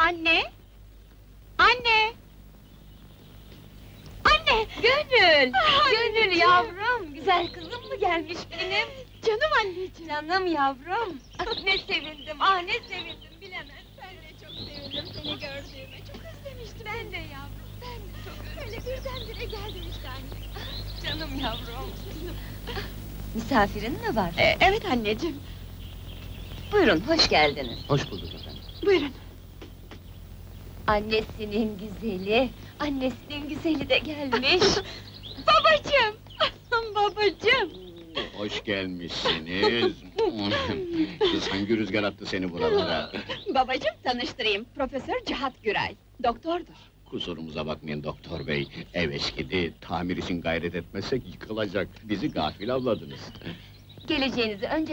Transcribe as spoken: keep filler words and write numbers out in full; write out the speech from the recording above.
Anne! Anne! Anne! Gönül! Anneciğim! Gönül yavrum! Güzel kızım mı gelmiş benim? Canım anneciğim! Canım yavrum! Ah, ne sevindim, ah ne sevindim bilemem! Ben de çok sevindim seni gördüğüme, çok özlemiştim. Ben de yavrum, ben de çok Öyle birdenbire geldim işte anne. Canım yavrum! Misafirin mi var? Ee, evet anneciğim, Buyurun, hoş geldiniz. Hoş bulduk efendim. buyurun. Annesinin güzeli, annesinin güzeli de gelmiş. Babacığım! Babacığım! Hoş gelmişsiniz. Kız hangi rüzgar attı seni buralara? Babacığım tanıştırayım, Profesör Cihat Güray, doktordur. Kusurumuza bakmayın doktor bey. Ev eskidi, tamir için gayret etmezsek yıkılacak. Bizi gafil avladınız. Geleceğinizi önce